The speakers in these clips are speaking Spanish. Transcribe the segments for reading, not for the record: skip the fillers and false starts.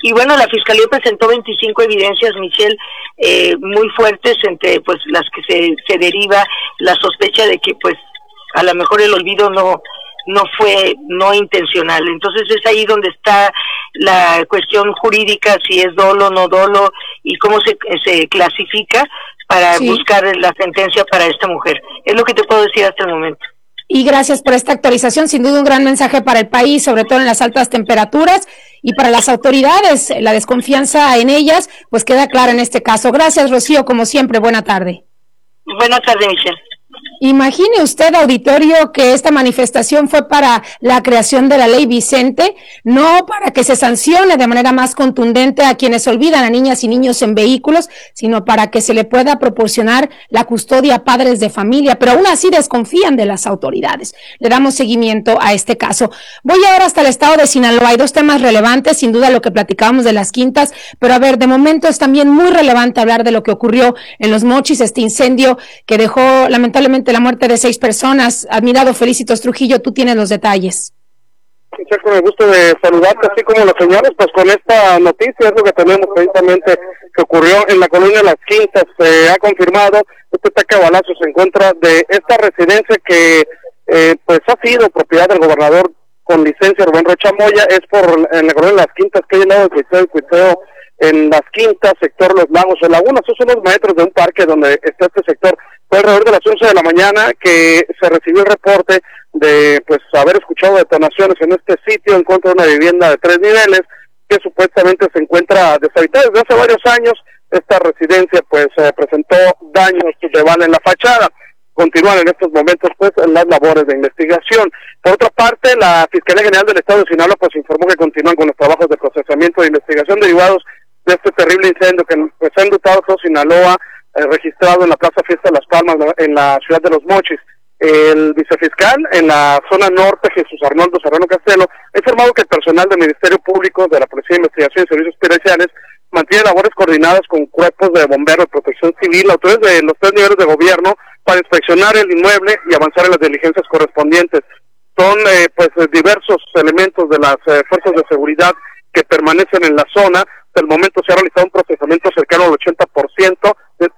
Y bueno, la Fiscalía presentó 25 evidencias, Michelle, muy fuertes, entre pues las que se deriva la sospecha de que pues a lo mejor el olvido no fue intencional. Entonces es ahí donde está la cuestión jurídica, si es dolo o no dolo, y cómo se clasifica para buscar la sentencia para esta mujer. Es lo que te puedo decir hasta el momento. Y gracias por esta actualización, sin duda un gran mensaje para el país, sobre todo en las altas temperaturas, y para las autoridades, la desconfianza en ellas, pues queda clara en este caso. Gracias, Rocío, como siempre, buena tarde. Buena tarde, Michelle. Imagine usted, auditorio, que esta manifestación fue para la creación de la ley Vicente, no para que se sancione de manera más contundente a quienes olvidan a niñas y niños en vehículos, sino para que se le pueda proporcionar la custodia a padres de familia, pero aún así desconfían de las autoridades. Le damos seguimiento a este caso. Voy ahora hasta el estado de Sinaloa. Hay dos temas relevantes, sin duda lo que platicábamos de las quintas, pero a ver, de momento es también muy relevante hablar de lo que ocurrió en Los Mochis, este incendio que dejó lamentablemente la muerte de 6 personas. Admirado Felicitos Trujillo, tú tienes los detalles. Sí, con el gusto de saludarte, así como lo señalas, pues con esta noticia es lo que tenemos precisamente que ocurrió en la colonia Las Quintas. Se ha confirmado este ataque a balazos en contra de esta residencia que pues ha sido propiedad del gobernador con licencia Rubén Rocha Moya. Es en la colonia Las Quintas, que hay lado del Cuiteo, en Las Quintas, sector Los Lagos o Lagunas. Son unos metros de un parque donde está este sector. Fue alrededor de las 11 de la mañana que se recibió el reporte de pues haber escuchado detonaciones en este sitio en contra de una vivienda de 3 niveles que supuestamente se encuentra deshabitada desde hace varios años. Esta residencia pues presentó daños de bala en la fachada. Continúan en estos momentos pues las labores de investigación. Por otra parte, la Fiscalía General del Estado de Sinaloa pues informó que continúan con los trabajos de procesamiento de investigación derivados de este terrible incendio que pues ha enlutado todo Sinaloa, registrado en la Plaza Fiesta de Las Palmas, en la ciudad de Los Mochis. El vicefiscal en la zona norte, Jesús Arnoldo Serrano Castelo, ha informado que el personal del Ministerio Público, de la Policía de Investigación y Servicios Especiales mantiene labores coordinadas con cuerpos de bomberos, protección civil, autoridades de los 3 niveles de gobierno para inspeccionar el inmueble y avanzar en las diligencias correspondientes. Son pues diversos elementos de las fuerzas de seguridad que permanecen en la zona. Hasta el momento se ha realizado un procesamiento cercano al 80%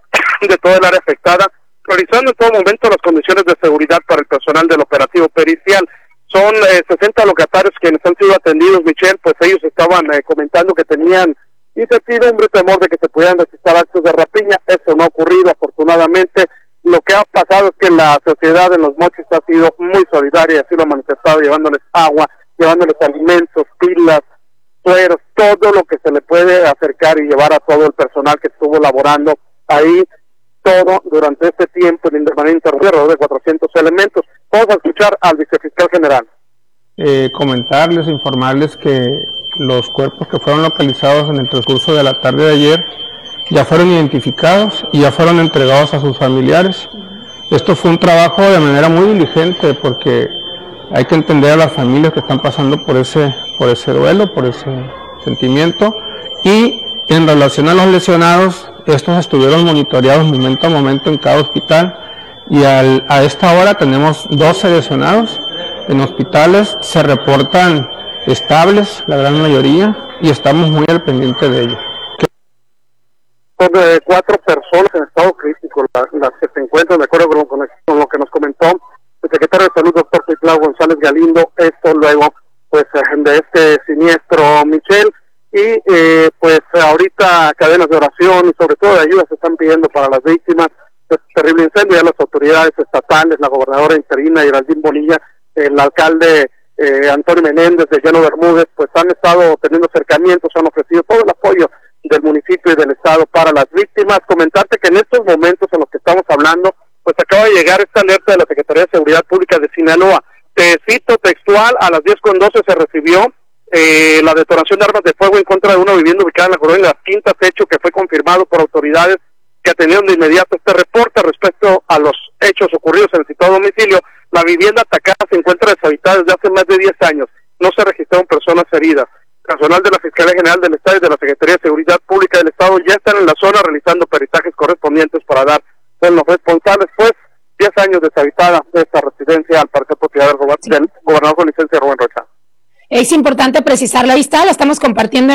de toda el área afectada, priorizando en todo momento las condiciones de seguridad para el personal del operativo pericial. Son 60 locatarios quienes han sido atendidos, Michelle, pues ellos estaban comentando que tenían incertidumbre, temor de que se pudieran registrar actos de rapiña. Eso no ha ocurrido, afortunadamente. Lo que ha pasado es que la sociedad en Los Mochis ha sido muy solidaria, así lo ha manifestado, llevándoles agua, llevándoles alimentos, pilas, sueros, todo lo que se le puede acercar y llevar a todo el personal que estuvo laborando ahí, todo durante este tiempo en manera alrededor de 400 elementos. Vamos a escuchar al vicefiscal general. Comentarles, informarles que los cuerpos que fueron localizados en el transcurso de la tarde de ayer ya fueron identificados y ya fueron entregados a sus familiares. Esto fue un trabajo de manera muy diligente porque hay que entender a las familias que están pasando por ese duelo, por ese sentimiento, y en relación a los lesionados, estos estuvieron monitoreados momento a momento en cada hospital y a esta hora tenemos 12 lesionados en hospitales, se reportan estables la gran mayoría y estamos muy al pendiente de ellos. Son 4 personas en estado crítico las que se encuentran, de acuerdo con lo que nos comentó el secretario de Salud, doctor Cuitlao González Galindo, esto luego pues de este siniestro, Michelle, y pues ahorita cadenas de oración y sobre todo de ayuda se están pidiendo para las víctimas de este terrible incendio. Ya las autoridades estatales, la gobernadora interina Geraldine Bonilla, el alcalde Antonio Menéndez de Llano Bermúdez, pues han estado teniendo acercamientos, han ofrecido todo el apoyo del municipio y del estado para las víctimas. Comentarte que en estos momentos en los que estamos hablando, pues acaba de llegar esta alerta de la Secretaría de Seguridad Pública de Sinaloa. Te cito textual, a las 10:12 se recibió la detonación de armas de fuego en contra de una vivienda ubicada en la colonia Las Quintas, hecho que fue confirmado por autoridades que atendieron de inmediato este reporte. Respecto a los hechos ocurridos en el citado domicilio, la vivienda atacada se encuentra deshabitada desde hace más de 10 años. No se registraron personas heridas. Personal de la Fiscalía General del Estado y de la Secretaría de Seguridad Pública del Estado ya están en la zona realizando peritajes correspondientes para dar con los responsables, pues 10 años deshabitada de esta residencia, al parecer propiedad del gobernador con licencia Rubén Rocha. Es importante precisar la lista, la estamos compartiendo